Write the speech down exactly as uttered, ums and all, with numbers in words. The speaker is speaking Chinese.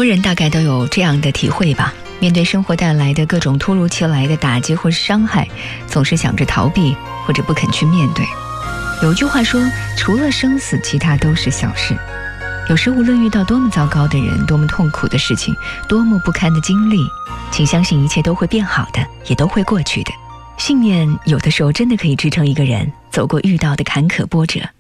人大概都有这样的体会吧，面对生活带来的各种突如其来的打击或是伤害，总是想着逃避或者不肯去面对。有句话说，除了生死，其他都是小事。有时无论遇到多么糟糕的人，多么痛苦的事情，多么不堪的经历，请相信一切都会变好的，也都会过去的。信念有的时候真的可以支撑一个人走过遇到的坎坷波折。